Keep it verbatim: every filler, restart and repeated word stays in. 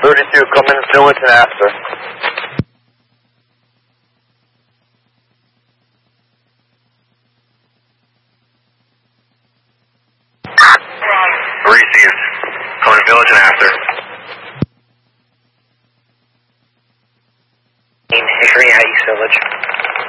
thirty-two, come in Village and Astor. Received. Come in Village and Astor. Hickory at East Village.